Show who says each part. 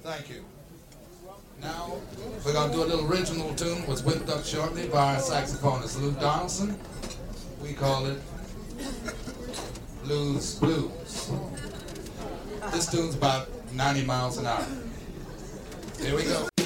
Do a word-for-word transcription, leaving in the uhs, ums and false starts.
Speaker 1: Thank you. Now, we're going to do a little original tune, was whipped up shortly by our saxophonist Lou Donaldson. We call it Blues Blues. This tune's about ninety miles an hour. Here we go.